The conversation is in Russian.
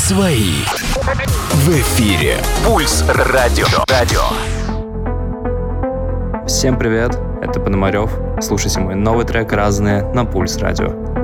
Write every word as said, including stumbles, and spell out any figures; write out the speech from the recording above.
свои. В эфире Пульс Радио. Радио. Всем привет, это Пономарев. Слушайте мой новый трек «Разные» на Пульс Радио.